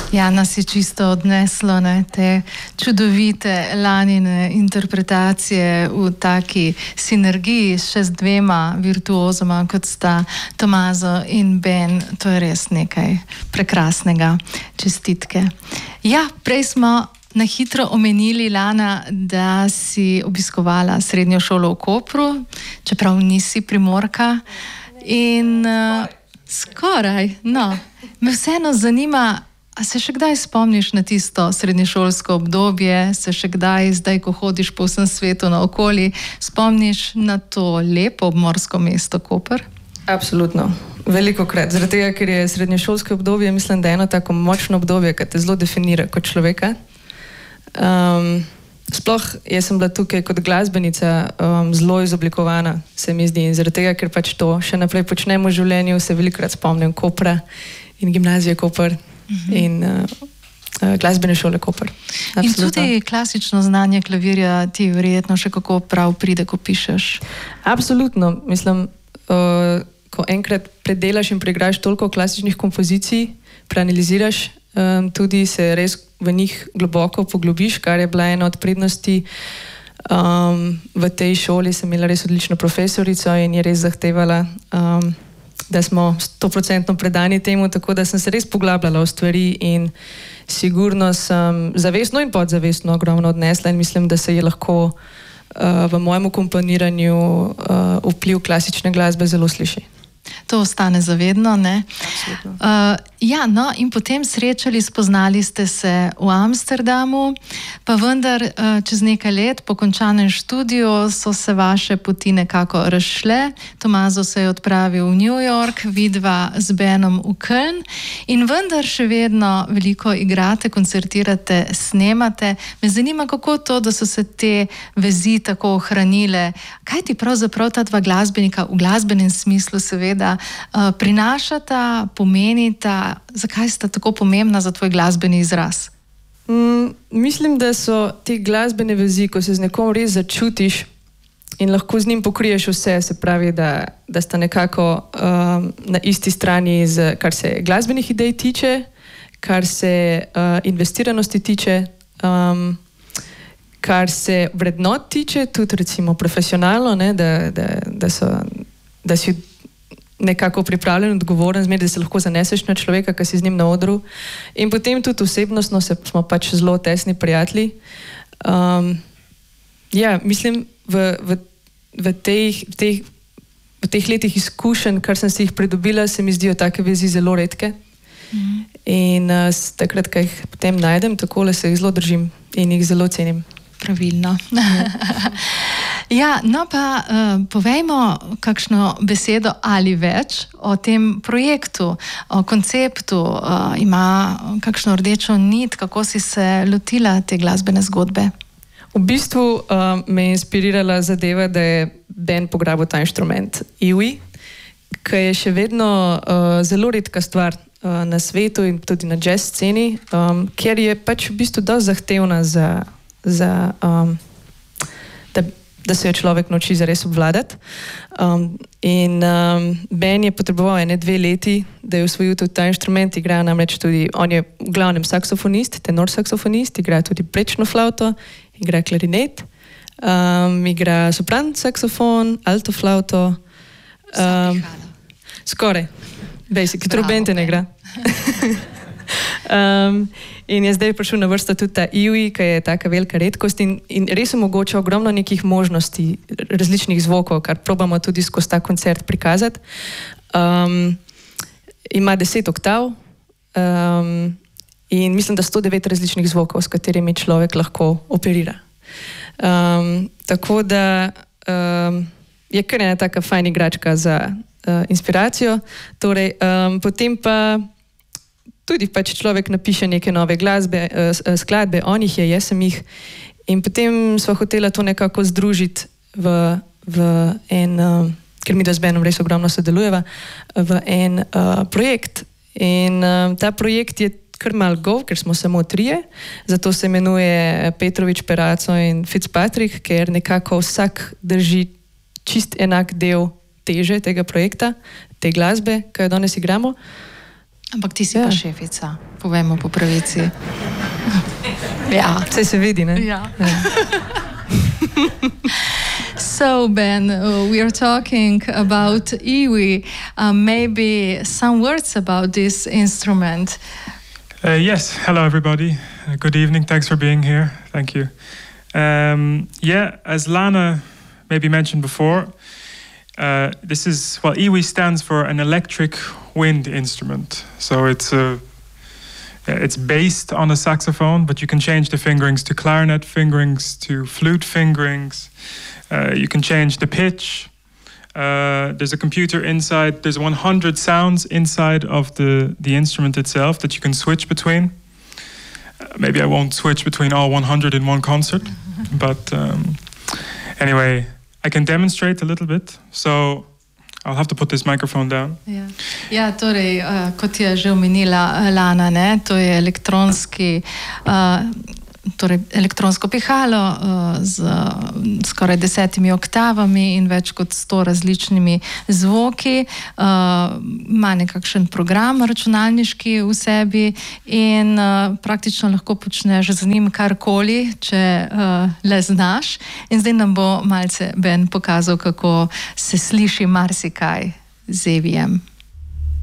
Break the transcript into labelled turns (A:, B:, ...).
A: Ja, nas je čisto odneslo, ne, te čudovite Lanine interpretacije v taki sinergiji še z dvema virtuozoma, kot sta Tomazo in Ben. To je res nekaj prekrasnega. Čestitke. Ja, prej smo na hitro omenili, Lana, da si obiskovala srednjo šolo v Kopru, čeprav nisi Primorka. In skoraj, no, me vseeno zanima, a se še kdaj spomniš na tisto srednješolsko obdobje, se še kdaj, zdaj, ko hodiš po vsem svetu naokoli, spomniš na to lepo obmorsko mesto Koper?
B: Absolutno. Velikokrat. Zaradi tega, ker je srednješolsko obdobje, mislim, da je eno tako močno obdobje, ki te zelo definira kot človeka. Sploh jaz sem bila tukaj kot glasbenica zelo izoblikovana, se mi zdi. In zaradi tega, ker pač to še naprej počnem v življenju, se velikokrat spomnim Kopra in gimnazije Koper. In glasbene šole Koper. Absolutno.
A: In tudi klasično znanje klavirja ti verjetno še kako prav pride, ko pišeš.
B: Absolutno. Mislim, ko enkrat predelaš in preigraš toliko klasičnih kompozicij, preanaliziraš, tudi se res v njih globoko poglobiš, kar je bila ena od prednosti. V tej šoli sem imela res odlično profesorico in je res zahtevala, da smo 100% predani temu, tako da sem se res poglabljala v stvari in sigurno sem zavestno in podzavestno ogromno odnesla in mislim, da se je lahko v mojem komponiranju vpliv klasične glasbe zelo sliši.
A: To ostane zavedno, ne?
B: Absolutno.
A: Ja, no, in potem srečali, spoznali ste se v Amsterdamu, pa vendar čez nekaj let po končanem študiju so se vaše poti nekako razšle. Tomazo se je odpravil v New York, vidva z Benom v Köln in vendar še vedno veliko igrate, koncertirate, snemate. Me zanima, kako to, da so se te vezi tako ohranile. Kaj ti pravzaprav ta dva glasbenika v glasbenem smislu seveda prinašata, pomenita, zakaj sta tako pomembna za tvoj glasbeni izraz?
B: Mislim, da so te glasbene vezi, ko se z nekom res začutiš in lahko z njim pokriješ vse, se pravi, da sta nekako na isti strani, kar se glasbenih idej tiče, kar se investiranosti tiče, kar se vrednot tiče, tudi recimo profesionalno, ne, da si nekako pripravljen, odgovoren, zmeraj, da se lahko zaneseš na človeka, ki si z njim na odru. In potem tudi osebnostno smo pač zelo tesni prijatelji. Ja, mislim, v teh letih izkušenj, kar sem si jih pridobila, se mi zdijo take vezi zelo redke. In takrat, ko jih potem najdem, takole se jih zelo držim in jih zelo cenim.
A: Pravilno. Ja, no pa povejmo kakšno besedo ali več o tem projektu, o konceptu. Ima kakšno rdečo nit, kako si se lotila te glasbene zgodbe?
B: V bistvu me je inspirirala zadeva, da je Ben pograbil ta inštrument iwi, ki je še vedno zelo redka stvar na svetu in tudi na jazz sceni, ker je pač v bistvu dosti zahtevna da se jo človek nauči zares obvladati. Ben je potreboval 1-2 leti, da je osvojil tudi ta inštrument. Igra namreč tudi, on je v glavnem saksofonist, tenor saksofonist, igra tudi prečno flavto, igra klarinet, igra sopran saksofon, alto flavto. Skoraj. Basic, trobente ne igra. In je zdaj prišel na vrsto tudi ta iwi, ki je taka velika redkost in res omogoča ogromno nekih možnosti, različnih zvokov, kar probamo tudi skozi ta koncert prikazati. Ima 10 oktav in mislim, da 109 različnih zvokov, s katerimi človek lahko operira. Tako da je kar ena taka fajn igračka za inspiracijo. Torej, potem pa tudi pač človek napiše neke nove glasbe, skladbe, on jih je, jaz sem jih. In potem sva hotela to nekako združiti v en, ker mi da z Benom res ogromno sodelujeva, v en projekt. In ta projekt je kar mal gov, ker smo samo 3, zato se imenuje Petrovič, Peraco in Fitzpatrick, ker nekako vsak drži čist enak del teže tega projekta, te glasbe, ki jo danes igramo.
A: Ampak ti si pa šefica, povemo po pravici. Ja,
B: saj se vidi, ne?
A: Ja. So, Ben, we are talking about iwi. Maybe some words about this instrument.
C: Yes, hello everybody. Good evening. Thanks for being here. Thank you. As Lana maybe mentioned before, iwi stands for an electric wind instrument. So it's based on a saxophone, but you can change the fingerings to clarinet fingerings, to flute fingerings. You can change the pitch. There's a computer inside. There's 100 sounds inside of the instrument itself that you can switch between. Maybe I won't switch between all 100 in one concert, but anyway, I can demonstrate a little bit. So I'll have to put this microphone down.
A: Ja, torej, kot je že omenila Lana, ne, to je elektronsko pihalo z skoraj 10 oktavami in več kot 100 različnimi zvoki. Ima nekakšen program računalniški v sebi in praktično lahko počneš z njim karkoli, če le znaš. In zdaj nam bo malce Ben pokazal, kako se sliši marsikaj z iwijem.